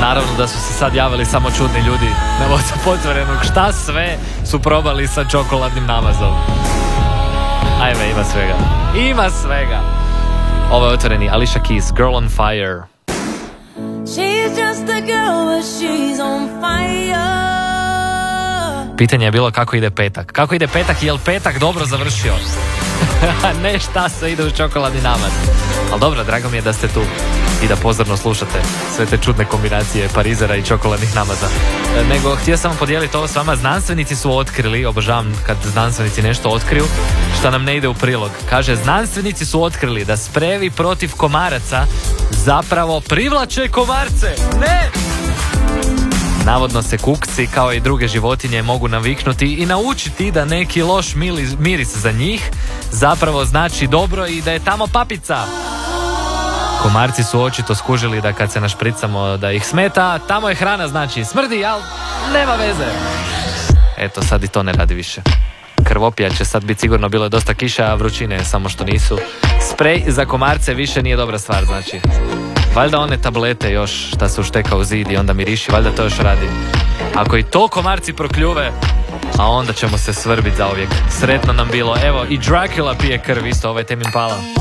Naravno da su se sad javili samo čudni ljudi na Voca Potvorenog. Šta sve su probali sa čokoladnim namazom? Ajme, ima svega. Ima svega. Ovo je Otvoreni. Alicia Keys, Girl on Fire. She's just a girl, but she's on fire. Pitanje je bilo kako ide petak. Kako ide petak i je li petak dobro završio? Ne šta se ide u čokoladni namaz. Ali dobro, drago mi je da ste tu i da pozorno slušate sve te čudne kombinacije parizera i čokoladnih namaza. Nego, htio sam vam podijeliti ovo s vama. Znanstvenici su otkrili, obožavam kad znanstvenici nešto otkriju, što nam ne ide u prilog. Kaže, znanstvenici su otkrili da sprejevi protiv komaraca zapravo privlače komarce. Ne! Navodno se kukci, kao i druge životinje, mogu naviknuti i naučiti da neki loš miris za njih zapravo znači dobro i da je tamo papica. Komarci su očito skužili da kad se našpricamo da ih smeta, tamo je hrana, znači smrdi, ali nema veze. Eto, sad i to ne radi više. Krvopija će sad biti sigurno, bilo je dosta kiša, a vrućine, samo što nisu. Sprej za komarce više nije dobra stvar, znači. Valjda one tablete još šta se ušteka u zid i onda miriši, valjda to još radi. Ako i to komarci prokljube, a onda ćemo se svrbiti zauvijek. Sretno nam bilo. Evo, i Dracula pije krv isto, ovo je Tame Impala.